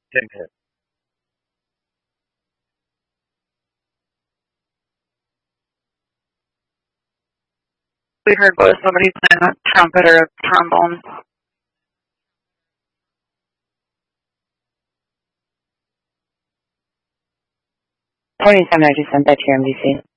10-10. We heard was somebody playing a trumpet or a trombone. 2790 Santa TMDC.